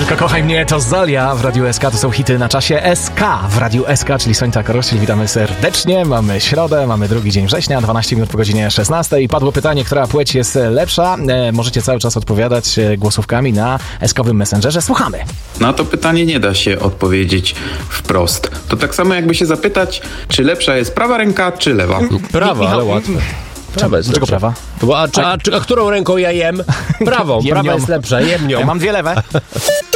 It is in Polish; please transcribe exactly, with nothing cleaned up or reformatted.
Tylko kochaj mnie, to Zolia w Radiu S K, to są hity na czasie S K w Radiu S K, czyli Sońca Korościel. Witamy serdecznie, mamy środę, mamy drugi dzień września, dwanaście minut po godzinie szesnastej. Padło pytanie, która płeć jest lepsza. E, możecie cały czas odpowiadać głosówkami na S K-owym Messengerze. Słuchamy. Na to pytanie nie da się odpowiedzieć wprost. To tak samo jakby się zapytać, czy lepsza jest prawa ręka, czy lewa. Prawa, ale łatwe. Prawa jest Dlaczego lepsza. prawa? Bo, a, a, a, a którą ręką ja jem? Prawą. Prawa Jemnią. jest lepsza, jem nią. Ja mam dwie lewe.